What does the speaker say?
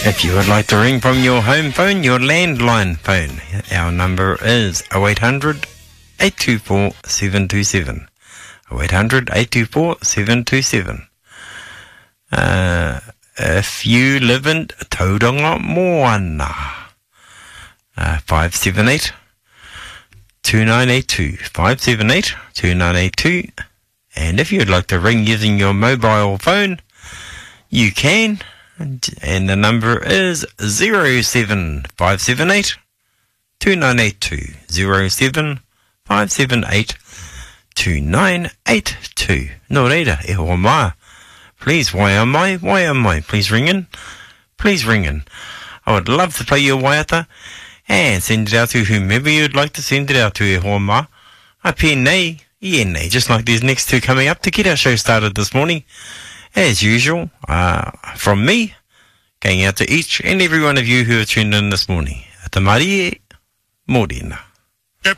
If you would like to ring from your home phone, your landline phone, our number is 0800 824 727. 0800 824 727. If you live in Tauranga Moana, 578 2982. 578 2982. And if you'd like to ring using your mobile phone, you can. And the number is 07578 2982. 07578 2982. No reira, e hoa mai. Please, why am I? Please ring in. Please ring in. I would love to play your waiata and send it out to whomever you'd like to send it out to, e hoa mai. I pen nei, nei, just like these next two coming up to get our show started this morning. As usual, from me, going out to each and every one of you who are tuned in this morning. Te marie, morena.